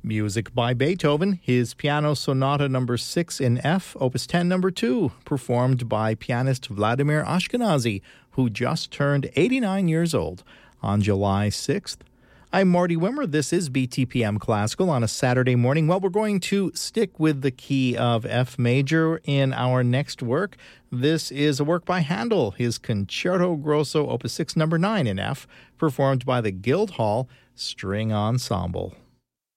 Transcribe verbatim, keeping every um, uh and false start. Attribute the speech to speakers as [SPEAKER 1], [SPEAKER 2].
[SPEAKER 1] Music by Beethoven, his Piano Sonata number six in F, Opus ten number two, performed by pianist Vladimir Ashkenazy, who just turned eighty-nine years old on July sixth. I'm Marty Wimmer. This is B T P M Classical on a Saturday morning. Well, we're going to stick with the key of F major in our next work. This is a work by Handel, his Concerto Grosso Opus six number nine in F, performed by the Guildhall String Ensemble.